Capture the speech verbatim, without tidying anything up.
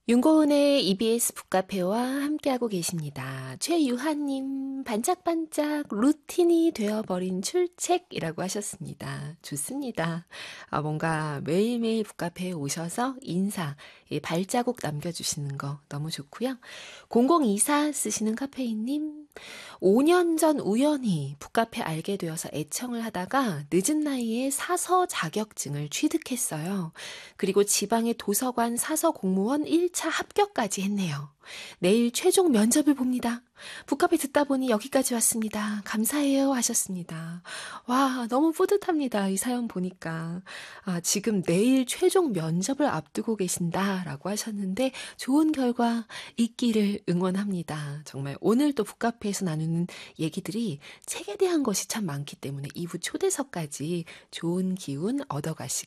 윤고은의 이비에스 북카페와 함께하고 계십니다. 최유하님, 반짝반짝 루틴이 되어버린 출첵이라고 하셨습니다. 좋습니다. 아, 뭔가 매일매일 북카페에 오셔서 인사, 이 발자국 남겨주시는 거 너무 좋고요. 공공이사 쓰시는 카페인님, 오 년 전 우연히 북카페 알게 되어서 애청을 하다가 늦은 나이에 사서 자격증을 취득했어요. 그리고 지방의 도서관 사서 공무원 일 차 합격까지 했네요. 내일 최종 면접을 봅니다. 북카페 듣다 보니 여기까지 왔습니다. 감사해요 하셨습니다. 와, 너무 뿌듯합니다. 이 사연 보니까. 아, 지금 내일 최종 면접을 앞두고 계신다라고 하셨는데 좋은 결과 있기를 응원합니다. 정말 오늘 또 북카페에서 나누는 얘기들이 책에 대한 것이 참 많기 때문에 이후 초대석까지 좋은 기운 얻어가시길